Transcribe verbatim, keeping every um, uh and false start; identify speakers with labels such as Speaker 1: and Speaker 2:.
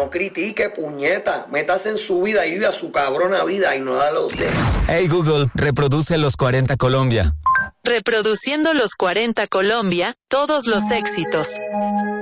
Speaker 1: no critique, puñeta. Métase en su vida y vive a su cabrona vida y no da los demás.
Speaker 2: Hey Google, reproduce los cuarenta Colombia.
Speaker 3: Reproduciendo los cuarenta Colombia, todos los éxitos.